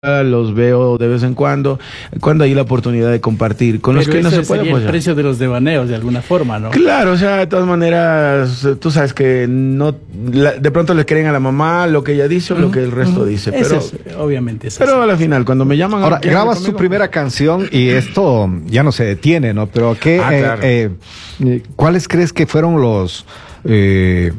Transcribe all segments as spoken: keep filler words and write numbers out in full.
los veo de vez en cuando, cuando hay la oportunidad de compartir. Con Pero los que no se puede, sería pues el ya. precio de los devaneos, de alguna forma, ¿no? Claro, o sea, de todas maneras, tú sabes que no, la, de pronto le creen a la mamá lo que ella dice o Uh-huh, lo que el resto uh-huh. dice, Eso pero, es, obviamente es pero así. a la final, cuando me llaman... Ahora, ¿quieren grabas conmigo? tu primera canción y esto ya no se detiene, ¿no? Pero ¿qué, Ah, eh, claro. eh, eh, ¿cuáles crees que fueron los... Eh,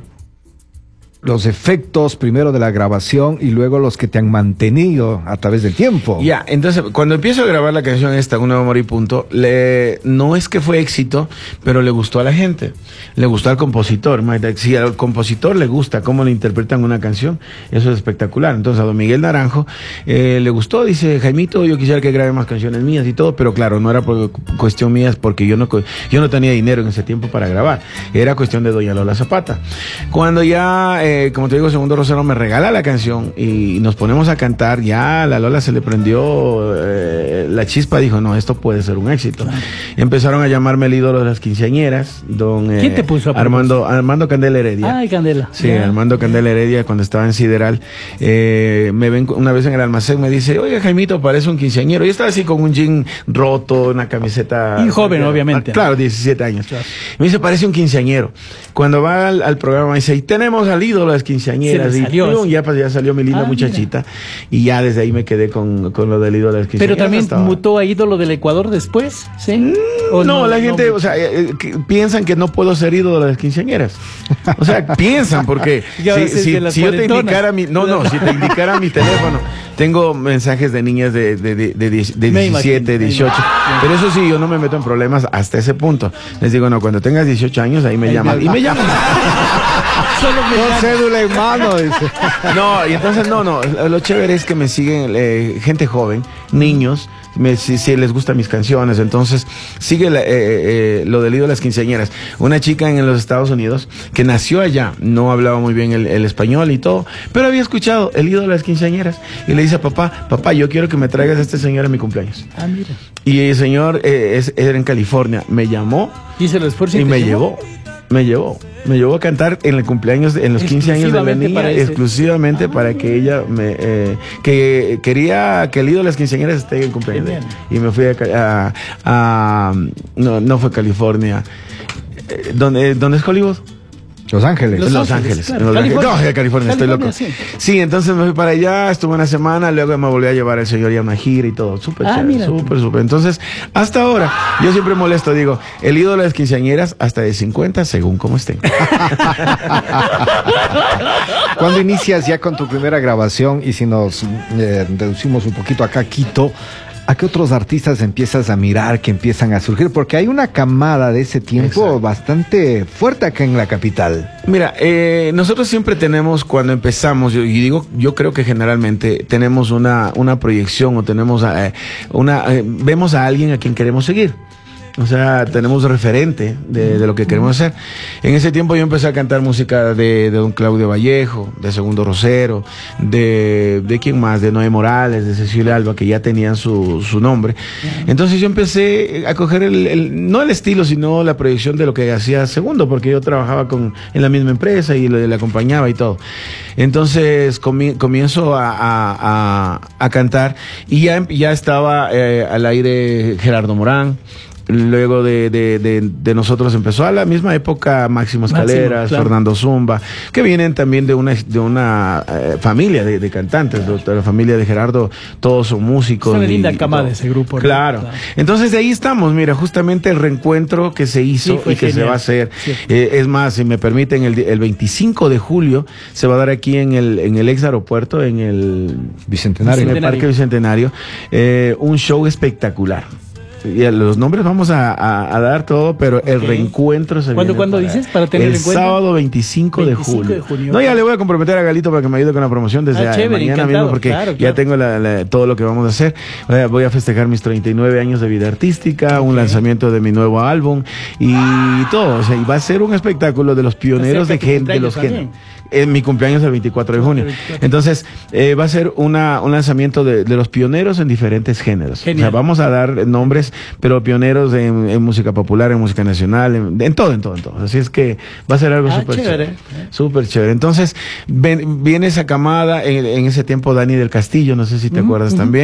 los efectos primero de la grabación y luego los que te han mantenido a través del tiempo? Ya, entonces, cuando empiezo a grabar la canción esta, Un Nuevo Amor y Punto, le, no es que fue éxito, pero le gustó a la gente, le gustó al compositor. Si al compositor le gusta cómo le interpretan una canción, eso es espectacular. Entonces a don Miguel Naranjo eh, le gustó, dice, Jaimito, yo quisiera que grabe más canciones mías y todo, pero claro, no era por cuestión mía, porque yo no, yo no tenía dinero en ese tiempo para grabar, era cuestión de doña Lola Zapata. Cuando ya... Eh, Eh, como te digo, Segundo Rosero me regala la canción y nos ponemos a cantar, ya a la Lola se le prendió eh, la chispa, dijo, no, esto puede ser un éxito. Claro. Empezaron a llamarme el ídolo de las quinceañeras, don eh, ¿Quién te puso a Armando, Armando Candela Heredia. Ay, Candela. Sí, yeah. Armando Candela Heredia, cuando estaba en Sideral, eh, me ven una vez en el almacén, me dice, oiga, Jaimito, parece un quinceañero. Yo estaba así con un jean roto, una camiseta... Y joven, eh, obviamente. Ah, claro, diecisiete años. Claro. Me dice, parece un quinceañero. Cuando va al, al programa, me dice, y tenemos al ídolo las quinceañeras, y salió, ya, pues, ya salió mi linda ah, muchachita, mira. Y ya desde ahí me quedé con, con lo del ídolo de las quinceañeras. Pero también estaba... mutó a ídolo del Ecuador después, ¿sí? Mm, no, no, la gente, no, o sea, eh, que piensan que no puedo ser ídolo de las quinceañeras. O sea, piensan, porque si, si, si yo te indicara mi, no, no, si te indicara mi teléfono, tengo mensajes de niñas de, de, de, de, de diecisiete, dieciocho, pero eso sí, yo no me meto en problemas hasta ese punto. Les digo, no, cuando tengas dieciocho años, ahí me llaman, y me llaman. Solo con cédula en mano, dice. No, y entonces no, no, lo chévere es que me siguen eh, gente joven, niños, me, si, si les gustan mis canciones, entonces sigue la, eh, eh, lo del ídolo de las quinceañeras. Una chica en los Estados Unidos que nació allá, no hablaba muy bien el, el español y todo, pero había escuchado el ídolo de las quinceañeras y le dice a papá, papá, yo quiero que me traigas a este señor a mi cumpleaños. Ah, mira. Y el señor eh, es, era en California, me llamó ¿Hice el esfuerzo y me llevó. Me llevó, me llevó a cantar en el cumpleaños, en los quince años de la niña, para exclusivamente ah, para que ella me, eh, que quería que el ídolo de las quinceañeras esté en el cumpleaños. De, y me fui a, a, a no, no fue California, eh, ¿dónde, ¿dónde es Hollywood? Los Ángeles. Los, Los Ángeles. Ángeles. Claro. Los California. Ángeles. No, California, California, estoy loco. Sí. sí, entonces me fui para allá, estuve una semana, luego me volví a llevar el señor y a una gira y todo. Súper ah, chévere, súper, súper. Entonces, hasta ahora, yo siempre molesto, digo, el ídolo de las quinceañeras hasta de cincuenta, según cómo estén. Cuando inicias ya con tu primera grabación, y si nos eh, reducimos un poquito acá, Quito, ¿a qué otros artistas empiezas a mirar que empiezan a surgir? Porque hay una camada de ese tiempo Exacto. bastante fuerte acá en la capital. Mira, eh, nosotros siempre tenemos, cuando empezamos, yo, y digo, yo creo que generalmente tenemos una, una proyección o tenemos eh, una, eh, vemos a alguien a quien queremos seguir. O sea, tenemos referente de, de lo que queremos hacer. En ese tiempo yo empecé a cantar música de, de don Claudio Vallejo, de Segundo Rosero, de, de quién más, de Noé Morales, de Cecilia Alba, que ya tenían su, su nombre. Entonces yo empecé a coger el, el, no el estilo, sino la proyección de lo que hacía Segundo, porque yo trabajaba con, en la misma empresa y le, le acompañaba y todo. Entonces comi, comienzo a, a, a, a cantar y ya, ya estaba eh, al aire Gerardo Morán. Luego de, de, de, de nosotros empezó a la misma época Máximo Escaleras, Máximo, claro. Fernando Zumba, que vienen también de una, de una eh, familia de, de cantantes, de, de la familia de Gerardo, todos son músicos. Es una linda cama de ese grupo. Claro. claro. Entonces de ahí estamos, mira, justamente el reencuentro que se hizo sí, y que genial. se va a hacer. Sí. Eh, es más, si me permiten, el, el veinticinco de julio se va a dar aquí en el, en el ex aeropuerto, en el Bicentenario, en el Parque Bicentenario, eh, un show espectacular. Y a los nombres vamos a, a, a dar todo, pero el okay. reencuentro se ¿Cuándo, viene ¿cuándo para dices? Para tener el en cuenta. sábado veinticinco de julio. de junio. No, ya le voy a comprometer a Galito para que me ayude con la promoción desde ah, chévere, mañana encantado. mismo, porque claro, ya claro. tengo la, la, todo lo que vamos a hacer. Voy a festejar mis treinta y nueve años de vida artística, okay. un lanzamiento de mi nuevo álbum y todo. O sea, y va a ser un espectáculo de los pioneros de, gen, de los géneros. Eh, mi cumpleaños es el veinticuatro de junio. Entonces, eh, va a ser una, un lanzamiento de, de los pioneros en diferentes géneros. Genial. O sea, vamos a dar nombres, pero pioneros en, en música popular, en música nacional, en, en todo, en todo, en todo. Así es que va a ser algo Ah, súper chévere. chévere. Súper chévere. Entonces, ven- viene esa camada, en, en ese tiempo Dani del Castillo, no sé si te Ujú, acuerdas ujú. también.